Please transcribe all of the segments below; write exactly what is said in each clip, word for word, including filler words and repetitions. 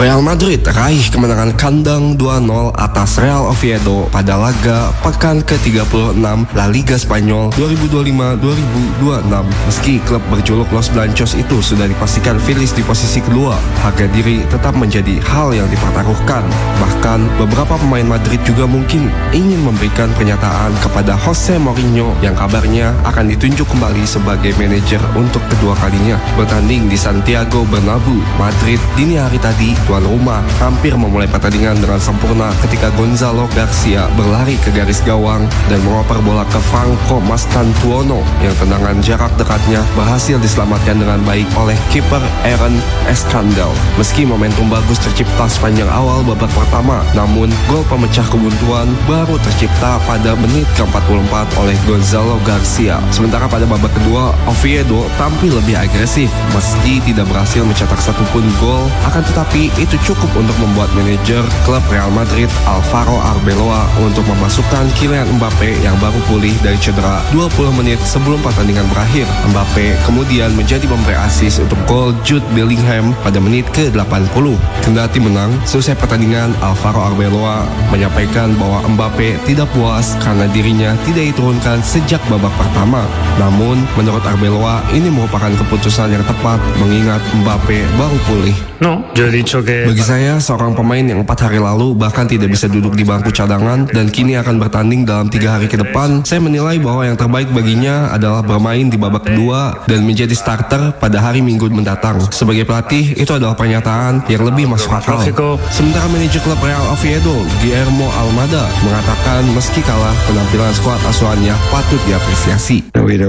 Real Madrid raih kemenangan kandang dua nol atas Real Oviedo pada laga pekan ke tiga puluh enam La Liga Spanyol dua ribu dua puluh lima dua ribu dua puluh enam. Meski klub berjuluk Los Blancos itu sudah dipastikan finish di posisi kedua, harga diri tetap menjadi hal yang dipertaruhkan. Bahkan beberapa pemain Madrid juga mungkin ingin memberikan pernyataan kepada Jose Mourinho yang kabarnya akan ditunjuk kembali sebagai manajer untuk kedua kalinya. Bertanding di Santiago Bernabeu, Madrid dini hari tadi tuan rumah hampir memulai pertandingan dengan sempurna ketika Gonzalo Garcia berlari ke garis gawang dan mengoper bola ke Franco Mastantuono yang tendangan jarak dekatnya berhasil diselamatkan dengan baik oleh kiper Eren Escandel. Meski momentum bagus tercipta sepanjang awal babak pertama, namun gol pemecah kebuntuan baru tercipta pada menit ke empat puluh empat oleh Gonzalo Garcia. Sementara pada babak kedua, Oviedo tampil lebih agresif meski tidak berhasil mencetak satupun gol, akan tetapi itu cukup untuk membuat manajer klub Real Madrid Alvaro Arbeloa untuk memasukkan Kylian Mbappe yang baru pulih dari cedera dua puluh menit sebelum pertandingan berakhir. Mbappe kemudian menjadi pemberi asis untuk gol Jude Bellingham pada menit ke delapan puluh. Kendati menang, selesai pertandingan Alvaro Arbeloa menyampaikan bahwa Mbappe tidak puas karena dirinya tidak diturunkan sejak babak pertama. Namun menurut Arbeloa ini merupakan keputusan yang tepat mengingat Mbappe baru pulih. No, yo he dicho que... Bagi saya, seorang pemain yang empat hari lalu bahkan tidak bisa duduk di bangku cadangan dan kini akan bertanding dalam tiga hari ke depan, saya menilai bahwa yang terbaik baginya adalah bermain di babak kedua dan menjadi starter pada hari Minggu mendatang. Sebagai pelatih, itu adalah pernyataan yang lebih masuk akal. Sementara manajer klub Real Oviedo, Guillermo Almada, mengatakan meski kalah, penampilan skuad asuhannya patut diapresiasi.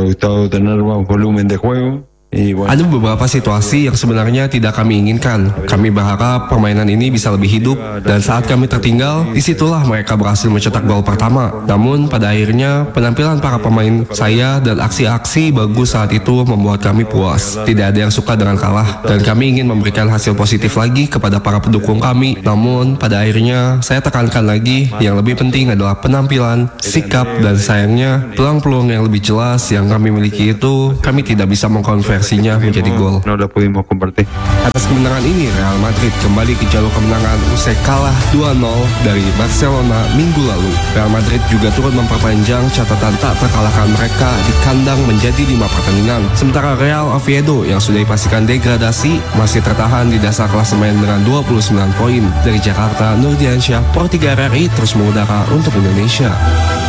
Ada beberapa situasi yang sebenarnya tidak kami inginkan. Kami berharap permainan ini bisa lebih hidup, dan saat kami tertinggal, disitulah mereka berhasil mencetak gol pertama. Namun pada akhirnya, penampilan para pemain saya dan aksi-aksi bagus saat itu membuat kami puas. Tidak ada yang suka dengan kalah, dan kami ingin memberikan hasil positif lagi kepada para pendukung kami. Namun pada akhirnya, saya tekankan lagi, yang lebih penting adalah penampilan, sikap, dan sayangnya, peluang-peluang yang lebih jelas yang kami miliki itu, kami tidak bisa mengkonversi menjadi gol. Atas kemenangan ini, Real Madrid kembali ke jalur kemenangan usai kalah dua nol dari Barcelona minggu lalu. Real Madrid juga turut memperpanjang catatan tak terkalahkan mereka di kandang menjadi lima pertandingan. Sementara Real Oviedo yang sudah dipastikan degradasi masih tertahan di dasar klasemen dengan dua puluh sembilan poin. Dari Jakarta, Nurdiansyah, Pro tiga R R I terus mengudara untuk Indonesia.